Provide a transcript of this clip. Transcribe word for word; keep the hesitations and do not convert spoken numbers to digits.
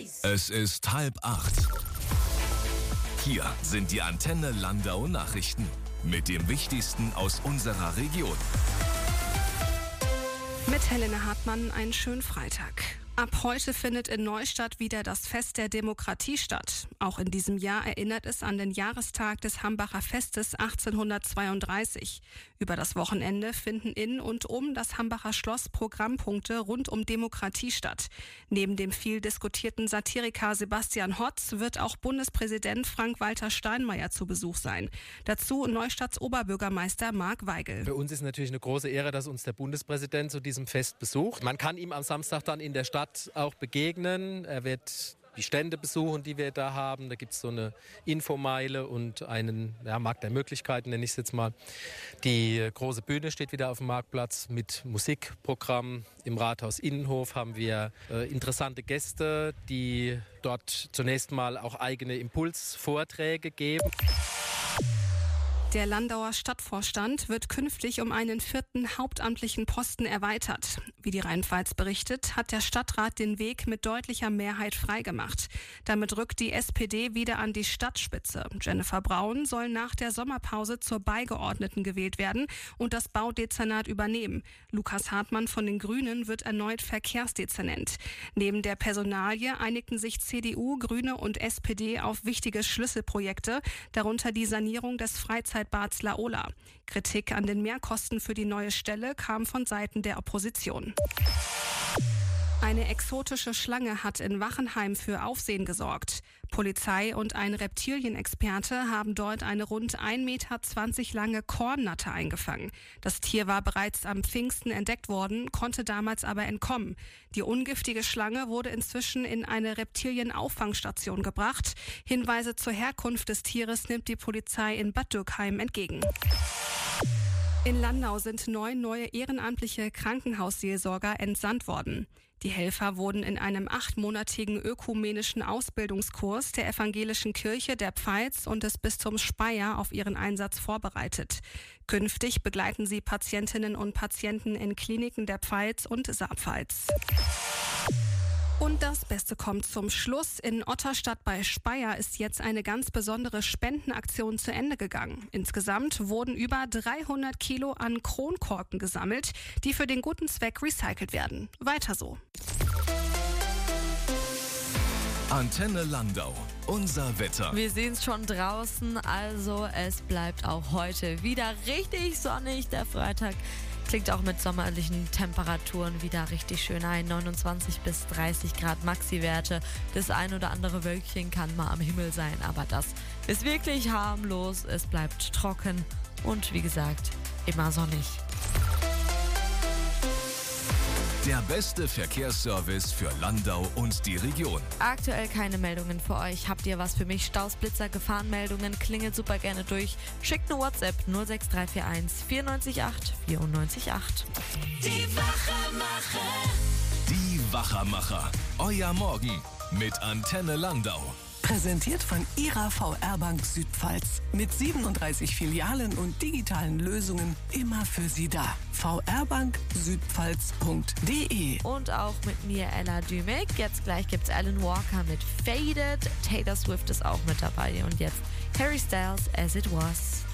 Es ist halb acht. Hier sind die Antenne Landau Nachrichten mit dem Wichtigsten aus unserer Region. Mit Helene Hartmann einen schönen Freitag. Ab heute findet in Neustadt wieder das Fest der Demokratie statt. Auch in diesem Jahr erinnert es an den Jahrestag des Hambacher Festes achtzehnhundertzweiunddreißig. Über das Wochenende finden in und um das Hambacher Schloss Programmpunkte rund um Demokratie statt. Neben dem viel diskutierten Satiriker Sebastian Hotz wird auch Bundespräsident Frank-Walter Steinmeier zu Besuch sein. Dazu Neustadts Oberbürgermeister Marc Weigel. Für uns ist natürlich eine große Ehre, dass uns der Bundespräsident zu diesem Fest besucht. Man kann ihm am Samstag dann in der Stadt auch begegnen. Er wird die Stände besuchen, die wir da haben. Da gibt es so eine Infomeile und einen ja, Markt der Möglichkeiten, nenne ich es jetzt mal. Die große Bühne steht wieder auf dem Marktplatz mit Musikprogramm. Im Rathaus Innenhof haben wir äh, interessante Gäste, die dort zunächst mal auch eigene Impulsvorträge geben. Der Landauer Stadtvorstand wird künftig um einen vierten hauptamtlichen Posten erweitert. Wie die Rheinpfalz berichtet, hat der Stadtrat den Weg mit deutlicher Mehrheit freigemacht. Damit rückt die S P D wieder an die Stadtspitze. Jennifer Braun soll nach der Sommerpause zur Beigeordneten gewählt werden und das Baudezernat übernehmen. Lukas Hartmann von den Grünen wird erneut Verkehrsdezernent. Neben der Personalie einigten sich C D U, Grüne und S P D auf wichtige Schlüsselprojekte, darunter die Sanierung des Freizeitbads Laola. Kritik an den Mehrkosten für die neue Stelle kam von Seiten der Opposition. Eine exotische Schlange hat in Wachenheim für Aufsehen gesorgt. Polizei und ein Reptilienexperte haben dort eine rund ein Meter zwanzig lange Kornnatter eingefangen. Das Tier war bereits am Pfingsten entdeckt worden, konnte damals aber entkommen. Die ungiftige Schlange wurde inzwischen in eine Reptilienauffangstation gebracht. Hinweise zur Herkunft des Tieres nimmt die Polizei in Bad Dürkheim entgegen. In Landau sind neun neue ehrenamtliche Krankenhausseelsorger entsandt worden. Die Helfer wurden in einem achtmonatigen ökumenischen Ausbildungskurs der Evangelischen Kirche der Pfalz und des Bistums Speyer auf ihren Einsatz vorbereitet. Künftig begleiten sie Patientinnen und Patienten in Kliniken der Pfalz und Saarpfalz. Und das Beste kommt zum Schluss. In Otterstadt bei Speyer ist jetzt eine ganz besondere Spendenaktion zu Ende gegangen. Insgesamt wurden über dreihundert Kilo an Kronkorken gesammelt, die für den guten Zweck recycelt werden. Weiter so. Antenne Landau. Unser Wetter. Wir sehen es schon draußen, also es bleibt auch heute wieder richtig sonnig. Der Freitag klingt auch mit sommerlichen Temperaturen wieder richtig schön ein. neunundzwanzig bis dreißig Grad Maxi-Werte. Das ein oder andere Wölkchen kann mal am Himmel sein, aber das ist wirklich harmlos. Es bleibt trocken und wie gesagt, immer sonnig. Der beste Verkehrsservice für Landau und die Region. Aktuell keine Meldungen für euch. Habt ihr was für mich? Staus, Blitzer, Gefahrenmeldungen? Klingelt super gerne durch. Schickt eine WhatsApp null sechs drei vier eins vier neun acht vier neun acht. Die Wachermacher. Die Wachermacher. Euer Morgen mit Antenne Landau. Präsentiert von Ihrer V R Bank Südpfalz. Mit siebenunddreißig Filialen und digitalen Lösungen immer für Sie da. v r bank südpfalz punkt d e. Und auch mit mir, Ella Dümek. Jetzt gleich gibt's Alan Walker mit Faded. Taylor Swift ist auch mit dabei. Und jetzt Harry Styles, As It Was.